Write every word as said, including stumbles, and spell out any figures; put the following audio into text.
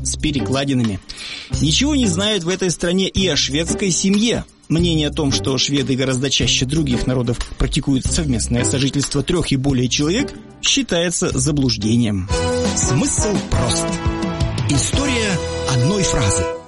с перекладинами. Ничего не знают в этой стране и о шведской семье. Мнение о том, что шведы гораздо чаще других народов практикуют совместное сожительство трех и более человек, считается заблуждением. Смысл прост. История одной фразы.